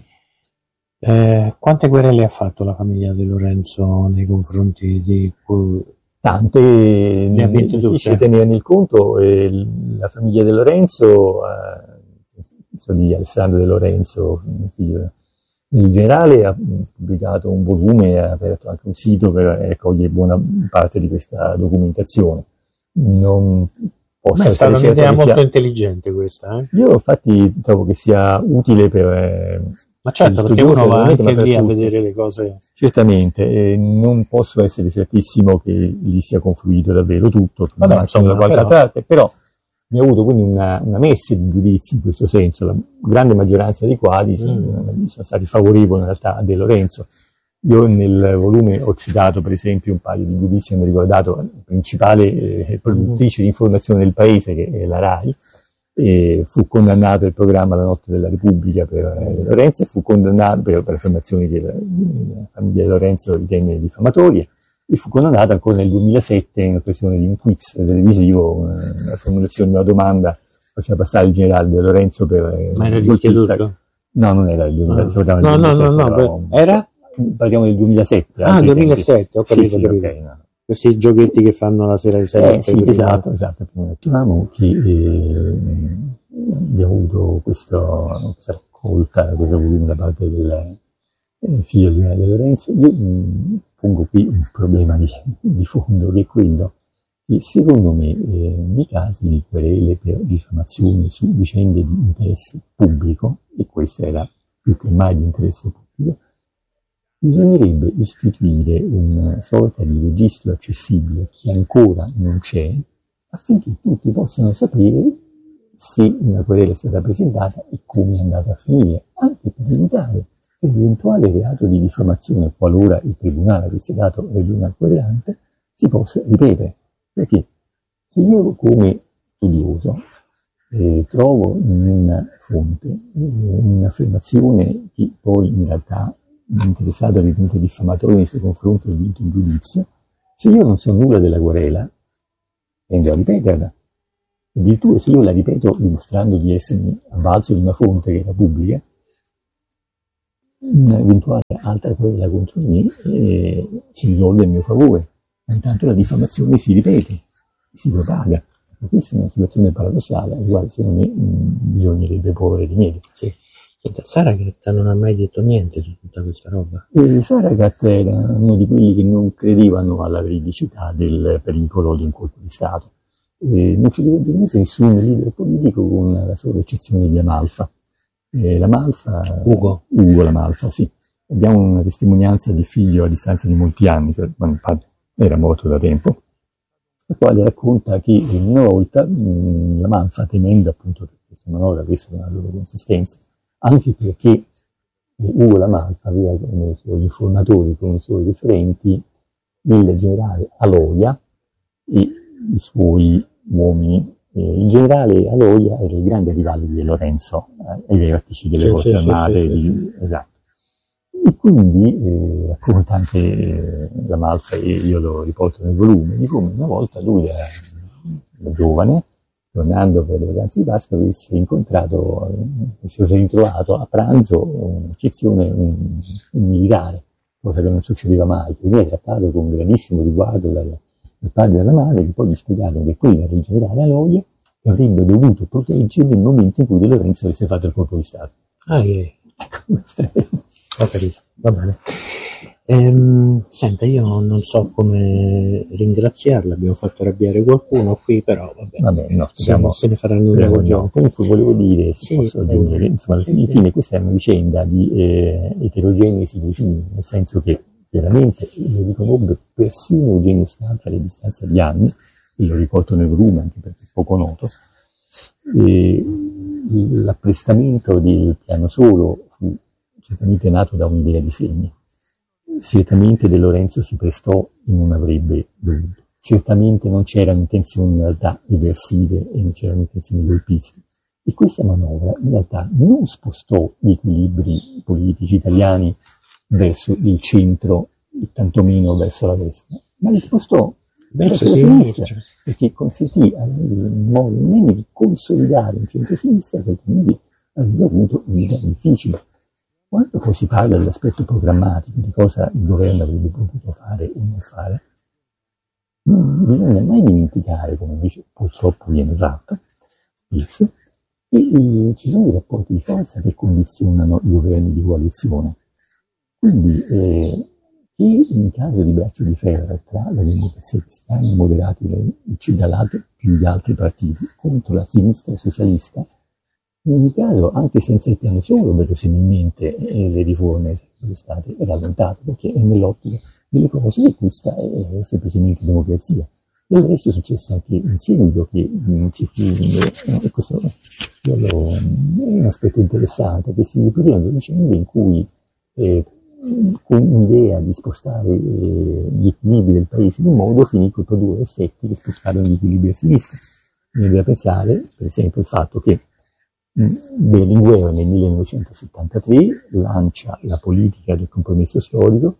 Eh, quante querele ha fatto la famiglia De Lorenzo nei confronti di... Tante, ne ha vinte tutte. Tenere nel conto, eh, la famiglia De Lorenzo, eh, di Alessandro De Lorenzo, figlio, in generale ha pubblicato un volume, ha aperto anche un sito per raccogliere buona parte di questa documentazione. Non posso Beh, è stata certo un'idea molto sia... intelligente questa. Eh? Io infatti trovo che sia utile per... Eh, Ma certo, perché uno va anche lì a vedere le cose. Certamente, eh, non posso essere certissimo che gli sia confluito davvero tutto, Vabbè, insomma, qualche però... parte, però mi ha avuto quindi una, una messe di giudizi in questo senso, la grande maggioranza dei quali mm. sono, sono stati favorevoli in realtà a De Lorenzo. Io nel volume ho citato per esempio un paio di giudizi che hanno riguardato la principale eh, produttrice di informazione del paese, che è la RAI. E fu condannato il programma La Notte della Repubblica per eh, Lorenzo, e fu condannato per, per affermazioni che la, la famiglia di Lorenzo ritenne diffamatorie, e fu condannato ancora nel duemilasette in occasione di un quiz televisivo, una, una formulazione di una domanda faceva passare il generale De Lorenzo per... Ma era il turco? No, non era il duemilasette. Ah. No, no, no, no, no, era? Parliamo del duemilasette. Ah, duemilasette, ho capito, sì, sì, capito. Okay, no. Questi giochetti che fanno la sera di sera. Eh, sì, esatto, esatto. Diciamo che eh, abbiamo avuto questo, questa raccolta, questo volume da parte del eh, figlio di De Lorenzo. Io mh, pongo qui un problema di, di fondo, che è quello che secondo me eh, nei casi di querele per diffamazione su vicende di interesse pubblico, e questo era più che mai di interesse pubblico, bisognerebbe istituire una sorta di registro accessibile che ancora non c'è, affinché tutti possano sapere se una querela è stata presentata e come è andata a finire, anche per evitare l'eventuale reato di diffamazione, qualora il tribunale avesse dato ragione al querelante, si possa ripetere. Perché se io come studioso eh, trovo in una fonte eh, un'affermazione che poi in realtà l'interessato ha ritenuto diffamatoria nei suoi confronti e ha vinto un giudizio, se io non so nulla della querela, tendo a ripeterla. Addirittura se io la ripeto dimostrando di essermi avvalso di una fonte che era pubblica, un'eventuale altra querela contro di me eh, si risolve a mio favore, ma intanto la diffamazione si ripete, si propaga. E questa è una situazione paradossale alla quale secondo me mh, bisognerebbe porre rimedio. Sì. Saragat non ha mai detto niente su tutta questa roba. E Saragat era uno di quelli che non credevano alla veridicità del pericolo di un colpo di Stato. E non ci dovrebbe mettere nessun leader politico con la sola eccezione di Amalfa. Eh, la Malfa, Ugo. Ugo La Malfa, sì. Abbiamo una testimonianza di figlio a distanza di molti anni, cioè, il padre era morto da tempo, la quale racconta che una volta mh, La Malfa, temendo appunto che questa manovra avesse una loro consistenza, anche perché Ugo La Malfa aveva come suoi informatori, come suoi referenti, il generale Aloia e i suoi uomini. Eh, il generale Aloia era il grande rivale di Lorenzo, eh, ai vertici delle sì, forze sì, armate. Sì, sì, di, sì. Esatto. E quindi eh, racconta anche eh, La Malfa, e io lo riporto nel volume, di come una volta lui, da, da giovane, tornando per le vacanze di Pasqua, avesse incontrato, eh, si fosse ritrovato a pranzo, un'eccezione, un, un militare, cosa che non succedeva mai, che veniva trattato con grandissimo riguardo dal, dal padre e dalla madre, che poi gli spiegarono che quello era il generale Aloia, che avrebbe dovuto proteggere nel momento in cui De Lorenzo avesse fatto il colpo di Stato. Ah, eh. Ecco, questo è... Ho capito, va bene. Ehm, senta, io non so come ringraziarla, abbiamo fatto arrabbiare qualcuno qui, però vabbè, vabbè no, se, se ne faranno una no. ragione. Comunque volevo dire, se sì, posso aggiungere, insomma, alla sì, fine questa è una vicenda di eh, eterogenesi dei fini, nel senso che chiaramente lo riconobbe persino Eugenio Scalfari a distanza di anni, e lo riporto nel volume anche perché è poco noto. E l'apprestamento del piano solo fu certamente nato da un'idea di segni. Certamente De Lorenzo si prestò e non avrebbe dovuto. Certamente non c'erano intenzioni in realtà eversive e non c'erano intenzioni golpiste. E questa manovra in realtà non spostò gli equilibri politici italiani verso il centro e tantomeno verso la destra, ma li spostò verso, verso la sinistra, sinistra, perché consentì al movimento di consolidare un centro-sinistra che altrimenti avrebbe avuto una vita difficile. Quando poi si parla dell'aspetto programmatico, di cosa il governo avrebbe potuto fare o non fare, non bisogna mai dimenticare, come invece purtroppo viene fatto spesso, che eh, ci sono dei rapporti di forza che condizionano i governi di coalizione. Quindi eh, che in caso di braccio di ferro tra la democrazia cristiana e i moderati ci dà lato più gli altri partiti contro la sinistra socialista, in ogni caso, anche senza il piano solo, verosimilmente eh, le riforme sarebbero state rallentate, perché è nell'ottica delle cose e questa è, è semplicemente democrazia. Del resto successe anche in seguito che mh, ci fu, eh, questo io lo, è un aspetto interessante, che si ripetevano vicende in cui eh, con un'idea di spostare eh, gli equilibri del paese in un modo finì per produrre effetti che spostarono gli equilibri a sinistra. Mi viene da pensare, per esempio, il fatto che Berlinguer nel millenovecentosettantatré lancia la politica del compromesso storico,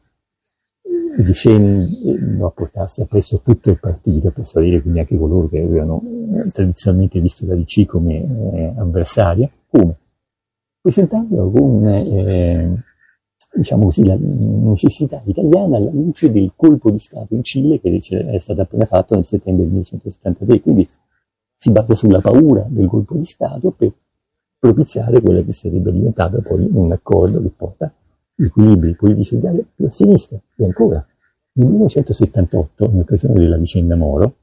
riuscendo a portarsi appresso tutto il partito, per salire quindi anche coloro che avevano eh, tradizionalmente visto la D C come eh, avversaria, come? Presentandolo con eh, diciamo così, la necessità italiana alla luce del colpo di Stato in Cile che è stato appena fatto nel settembre del millenovecentosettantatré, quindi si basa sulla paura del colpo di Stato per propiziare quello che sarebbe diventato poi un accordo che porta gli equilibri politici italiani più a sinistra. E ancora, nel millenovecentosettantotto, in occasione della vicenda Moro,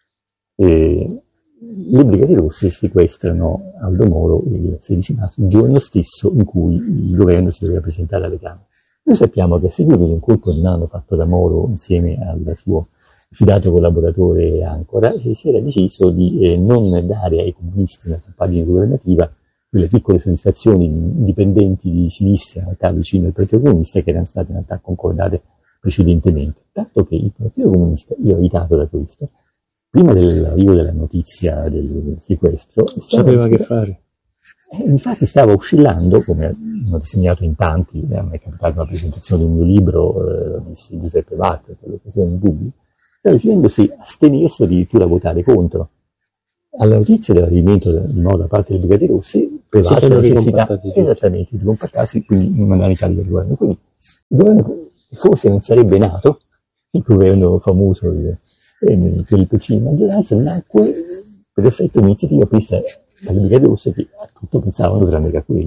eh, le Brigate Rosse sequestrano Aldo Moro il sedici marzo, il giorno stesso in cui il governo si doveva presentare alle Camere. Noi sappiamo che a seguito di un colpo di mano fatto da Moro insieme al suo fidato collaboratore Ancora, si era deciso di eh, non dare ai comunisti una campagna governativa quelle piccole soddisfazioni indipendenti di sinistra, in realtà vicino al Partito Comunista, che erano state in realtà concordate precedentemente. Tanto che il Partito Comunista, irritato da questo, prima dell'arrivo della notizia del sequestro, sapeva che fare. Eh, infatti stava oscillando, come hanno disegnato in tanti, a me è capitato una presentazione di un mio libro, eh, di Giuseppe Vatta, per l'occasione in pubblico, stava decidendo se astenersi o addirittura votare contro. Alla notizia dell'arrivamento di nuovo da parte delle Brigate Rosse, prevalse la necessità esattamente di compattarsi, quindi di mandare in carica il governo. Quindi il governo forse non sarebbe nato, il governo famoso eh, per il P C in maggioranza, nacque per effetto di un'iniziativa presa dalle Brigate Rosse che a tutto pensavano tranne che a quello.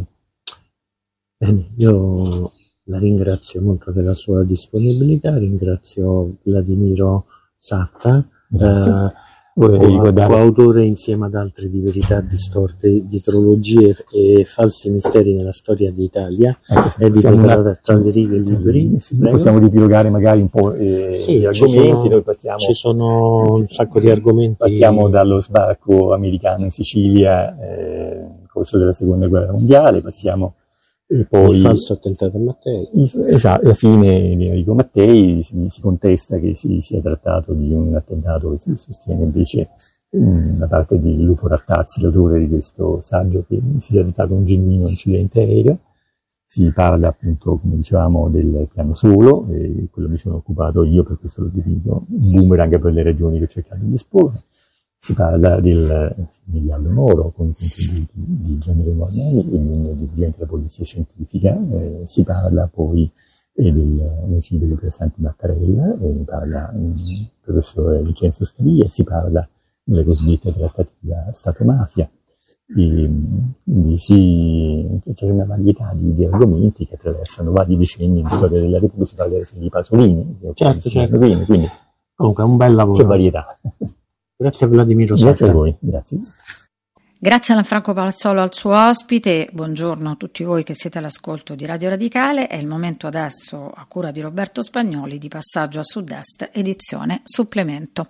Bene, io la ringrazio molto della sua disponibilità, ringrazio Vladimiro Satta, eh, coautore insieme ad altri di Verità distorte, dietrologie e falsi misteri nella storia d'Italia, ecco, edito da Tra le righe liberi. Sì, possiamo ripilogare magari un po' eh, sì, gli argomenti. Sono, Noi partiamo, ci sono un sacco di argomenti. Partiamo dallo sbarco americano in Sicilia eh, nel corso della seconda guerra mondiale, passiamo e poi il falso attentato a Mattei. Esatto, alla fine di Enrico Mattei si, si contesta che si sia trattato di un attentato che si sostiene invece mh, da parte di Lupo Rattazzi, l'autore di questo saggio, che si sia trattato di un genuino incidente aereo. Si parla appunto, come dicevamo, del piano solo, e quello mi sono occupato io, per questo l'ho diviso un boomerang per le ragioni che ho cercato di esporre. Si parla del Emiliano Moro con i contributi di Gianni Mornelli e di un dirigente della polizia scientifica, eh, si parla poi eh, dell'omicidio del Presidente Mattarella, eh, parla il professore Vincenzo Scalia, si parla delle cosiddette trattative Stato-mafia, e quindi si, c'è una varietà di, di argomenti che attraversano vari decenni di storia della Repubblica. Si parla di Pasolini, certo, certo. Quindi comunque è un bel lavoro, c'è varietà. Grazie a Vladimiro Satta. Grazie a voi, grazie. Grazie a Franco Palazzolo, al suo ospite. Buongiorno a tutti voi che siete all'ascolto di Radio Radicale. È il momento adesso, a cura di Roberto Spagnoli, di Passaggio a Sud-Est, edizione supplemento.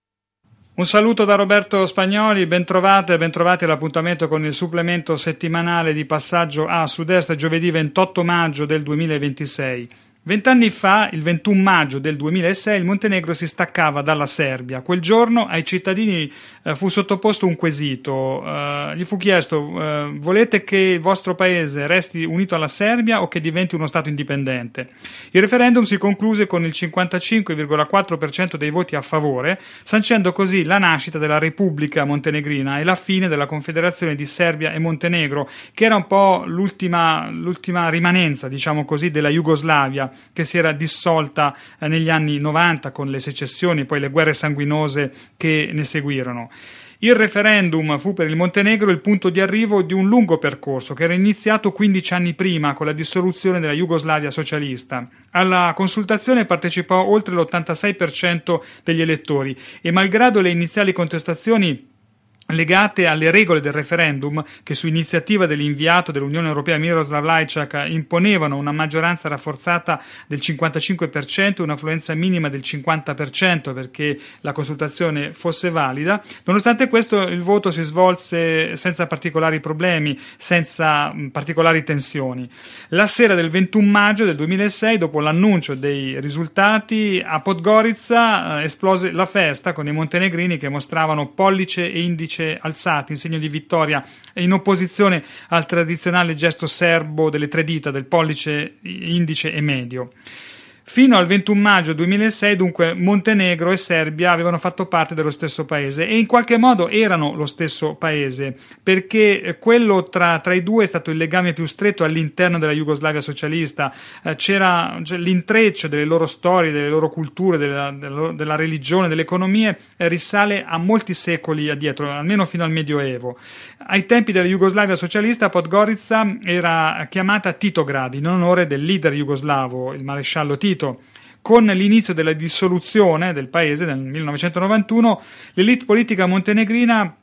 Un saluto da Roberto Spagnoli, bentrovate e bentrovati all'appuntamento con il supplemento settimanale di Passaggio a Sud-Est, giovedì ventotto maggio del duemilaventisei. Vent'anni fa, il ventuno maggio del duemilasei, il Montenegro si staccava dalla Serbia. Quel giorno ai cittadini eh, fu sottoposto un quesito. Eh, gli fu chiesto: eh, volete che il vostro paese resti unito alla Serbia o che diventi uno Stato indipendente? Il referendum si concluse con il cinquantacinque virgola quattro per cento dei voti a favore, sancendo così la nascita della Repubblica Montenegrina e la fine della Confederazione di Serbia e Montenegro, che era un po' l'ultima, l'ultima rimanenza, diciamo così, della Jugoslavia, che si era dissolta eh, negli anni novanta con le secessioni e poi le guerre sanguinose che ne seguirono. Il referendum fu per il Montenegro il punto di arrivo di un lungo percorso che era iniziato quindici anni prima con la dissoluzione della Jugoslavia socialista. Alla consultazione partecipò oltre l'ottantasei per cento degli elettori e, malgrado le iniziali contestazioni legate alle regole del referendum, che su iniziativa dell'inviato dell'Unione Europea Miroslav Lajčák imponevano una maggioranza rafforzata del cinquantacinque per cento e un'affluenza minima del cinquanta per cento perché la consultazione fosse valida, nonostante questo il voto si svolse senza particolari problemi, senza particolari tensioni. La sera del ventuno maggio del duemilasei, dopo l'annuncio dei risultati, a Podgorica eh, esplose la festa con i montenegrini che mostravano pollice e indice alzati in segno di vittoria, in opposizione al tradizionale gesto serbo delle tre dita, del pollice, indice e medio. Fino al ventuno maggio duemilasei, dunque, Montenegro e Serbia avevano fatto parte dello stesso paese e in qualche modo erano lo stesso paese, perché quello tra, tra i due è stato il legame più stretto all'interno della Jugoslavia socialista. Eh, c'era cioè, l'intreccio delle loro storie, delle loro culture, della, della, della religione, delle economie, eh, risale a molti secoli addietro, almeno fino al Medioevo. Ai tempi della Jugoslavia socialista, Podgorica era chiamata Titograd, in onore del leader jugoslavo, il maresciallo Tito. Con l'inizio della dissoluzione del paese nel millenovecentonovantuno, l'elite politica montenegrina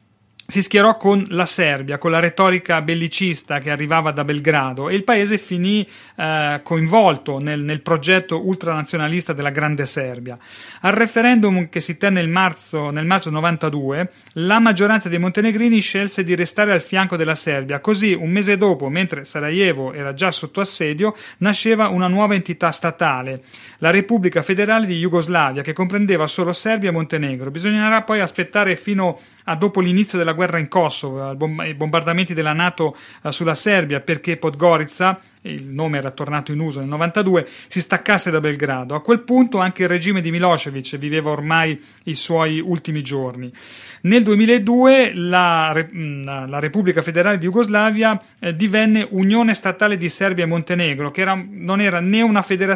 si schierò con la Serbia, con la retorica bellicista che arrivava da Belgrado, e il paese finì eh, coinvolto nel, nel progetto ultranazionalista della Grande Serbia. Al referendum che si tenne il marzo, nel marzo novantadue, la maggioranza dei montenegrini scelse di restare al fianco della Serbia. Così, un mese dopo, mentre Sarajevo era già sotto assedio, nasceva una nuova entità statale, la Repubblica Federale di Jugoslavia, che comprendeva solo Serbia e Montenegro. Bisognerà poi aspettare fino a dopo l'inizio della guerra in Kosovo, i bombardamenti della NATO sulla Serbia, perché Podgorica, il nome era tornato in uso nel novantadue, si staccasse da Belgrado. A quel punto anche il regime di Milošević viveva ormai i suoi ultimi giorni. Nel duemiladue la, la Repubblica Federale di Jugoslavia eh, divenne Unione Statale di Serbia e Montenegro, che era, non era né una federazione